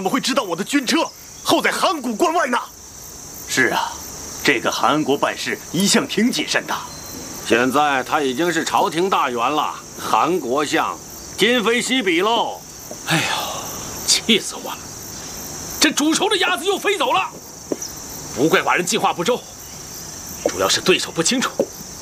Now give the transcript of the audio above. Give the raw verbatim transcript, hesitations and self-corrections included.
么会知道我的军车候在函谷关外呢？ 是啊，这个韩国办事一向挺谨慎的。 现在他已经是朝廷大员了，韩国相今非昔比喽。 哎呦，气死我了！这煮熟的鸭子又飞走了，不怪寡人计划不周，主要是对手不清楚。